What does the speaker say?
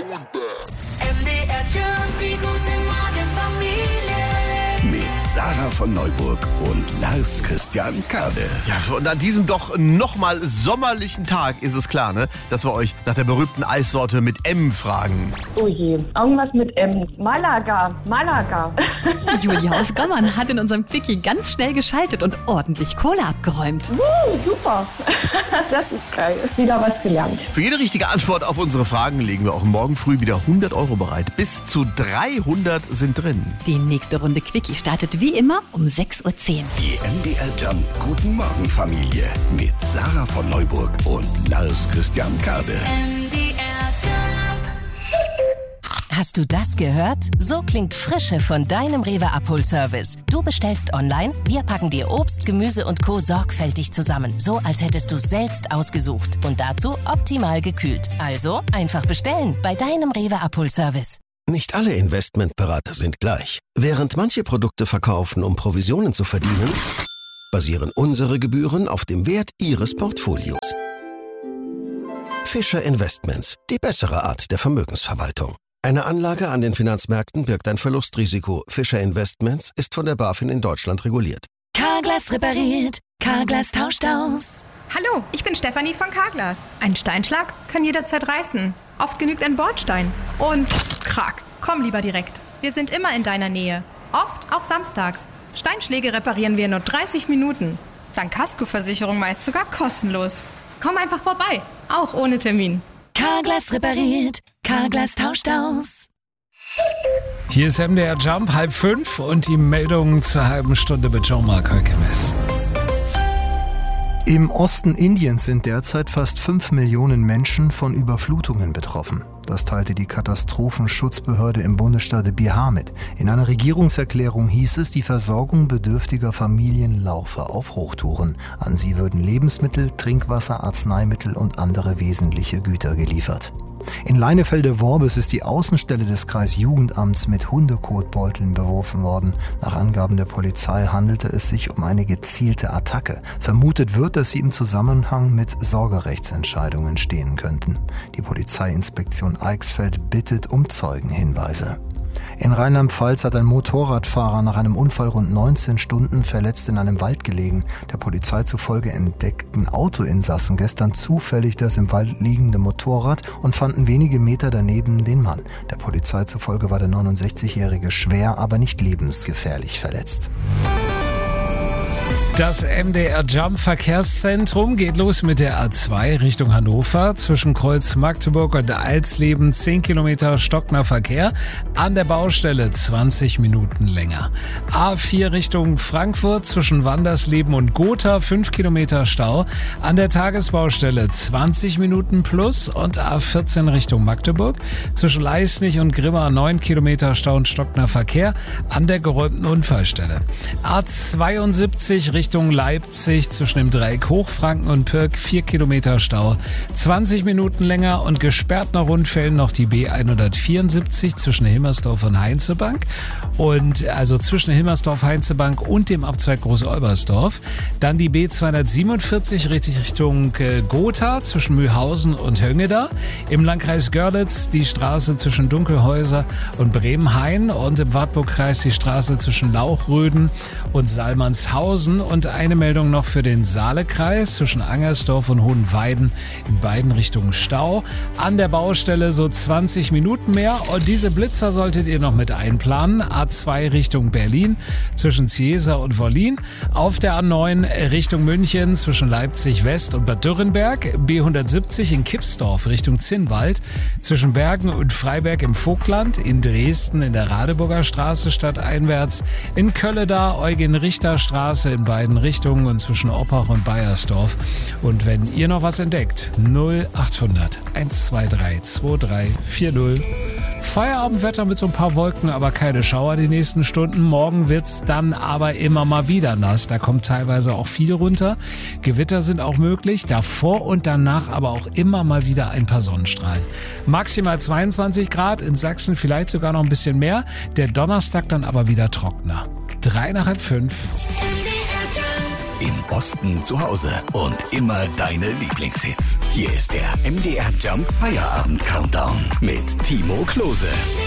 MDR Jump, die gute Morgenfamilie. Mit Sarah von Neuburg und Lars Christian Kade. Ja, und an diesem doch nochmal sommerlichen Tag ist es klar, ne, dass wir euch nach der berühmten Eissorte mit M fragen. Oh je, irgendwas mit M. Malaga. Julia aus Gommern hat in unserem Quickie ganz schnell geschaltet und ordentlich Kohle abgeräumt. Super. Das ist geil. Wieder was gelernt. Für jede richtige Antwort auf unsere Fragen legen wir auch morgen früh wieder 100 € bereit. Bis zu 300 sind drin. Die nächste Runde Quickie startet wie immer um 6:10 Uhr. Die MDR Jump Guten Morgen Familie mit Sarah von Neuburg und Lars Christian Kade. MDR Jump. Hast du das gehört? So klingt Frische von deinem Rewe-Abholservice. Du bestellst online, wir packen dir Obst, Gemüse und Co. sorgfältig zusammen. So, als hättest du es selbst ausgesucht. Und dazu optimal gekühlt. Also einfach bestellen bei deinem Rewe-Abholservice. Nicht alle Investmentberater sind gleich. Während manche Produkte verkaufen, um Provisionen zu verdienen, basieren unsere Gebühren auf dem Wert Ihres Portfolios. Fischer Investments, die bessere Art der Vermögensverwaltung. Eine Anlage an den Finanzmärkten birgt ein Verlustrisiko. Fischer Investments ist von der BaFin in Deutschland reguliert. Carglass repariert, Carglass tauscht aus. Hallo, ich bin Stefanie von Carglass. Ein Steinschlag kann jederzeit reißen. Oft genügt ein Bordstein. Und krack, komm lieber direkt. Wir sind immer in deiner Nähe. Oft auch samstags. Steinschläge reparieren wir in nur 30 Minuten. Dank Kaskoversicherung meist sogar kostenlos. Komm einfach vorbei, auch ohne Termin. Carglass repariert, Carglass tauscht aus. Hier ist MDR Jump, 4:30 und die Meldung zur halben Stunde mit Jean-Marc Hökemes. Im Osten Indiens sind derzeit fast 5 Millionen Menschen von Überflutungen betroffen. Das teilte die Katastrophenschutzbehörde im Bundesstaat Bihar mit. In einer Regierungserklärung hieß es, die Versorgung bedürftiger Familien laufe auf Hochtouren. An sie würden Lebensmittel, Trinkwasser, Arzneimittel und andere wesentliche Güter geliefert. In Leinefelde-Worbis ist die Außenstelle des Kreisjugendamts mit Hundekotbeuteln beworfen worden. Nach Angaben der Polizei handelte es sich um eine gezielte Attacke. Vermutet wird, dass sie im Zusammenhang mit Sorgerechtsentscheidungen stehen könnten. Die Polizeiinspektion Eichsfeld bittet um Zeugenhinweise. In Rheinland-Pfalz hat ein Motorradfahrer nach einem Unfall rund 19 Stunden verletzt in einem Wald gelegen. Der Polizei zufolge entdeckten Autoinsassen gestern zufällig das im Wald liegende Motorrad und fanden wenige Meter daneben den Mann. Der Polizei zufolge war der 69-Jährige schwer, aber nicht lebensgefährlich verletzt. Das MDR Jump Verkehrszentrum geht los mit der A2 Richtung Hannover. Zwischen Kreuz Magdeburg und Alsleben 10 Kilometer stockender Verkehr. An der Baustelle 20 Minuten länger. A4 Richtung Frankfurt zwischen Wandersleben und Gotha 5 Kilometer Stau. An der Tagesbaustelle 20 Minuten plus. Und A14 Richtung Magdeburg zwischen Leisnig und Grimma 9 Kilometer Stau und stockender Verkehr. An der geräumten Unfallstelle. A72 Richtung Leipzig zwischen dem Dreieck Hochfranken und Pirk 4 Kilometer Stau, 20 Minuten länger und gesperrt nach Rundfällen noch die B174 zwischen Hilmersdorf und Heinzebank und also zwischen Hilmersdorf, Heinzebank und dem Abzweig Groß-Olbersdorf. Dann die B247 Richtung Gotha zwischen Mühlhausen und Höngeda. Im Landkreis Görlitz die Straße zwischen Dunkelhäuser und Bremenhain und im Wartburgkreis die Straße zwischen Lauchröden und Salmannshausen. Und eine Meldung noch für den Saalekreis zwischen Angersdorf und Hohenweiden in beiden Richtungen Stau. An der Baustelle so 20 Minuten mehr und diese Blitzer solltet ihr noch mit einplanen. A2 Richtung Berlin zwischen Ziesa und Wollin. Auf der A9 Richtung München zwischen Leipzig West und Bad Dürrenberg. B170 in Kipsdorf Richtung Zinnwald. Zwischen Bergen und Freiberg im Vogtland. In Dresden in der Radeburger Straße stadteinwärts. In Kölleda Eugen-Richter-Straße in beiden Richtungen und zwischen Oppach und Baiersdorf. Und wenn ihr noch was entdeckt, 0800 123 2340. Feierabendwetter mit so ein paar Wolken, aber keine Schauer die nächsten Stunden. Morgen wird's dann aber immer mal wieder nass. Da kommt teilweise auch viel runter. Gewitter sind auch möglich. Davor und danach aber auch immer mal wieder ein paar Sonnenstrahlen. Maximal 22 Grad, in Sachsen vielleicht sogar noch ein bisschen mehr. Der Donnerstag dann aber wieder trockener. 4:03. im Osten zu Hause und immer deine Lieblingshits. Hier ist der MDR Jump Feierabend Countdown mit Timo Klose.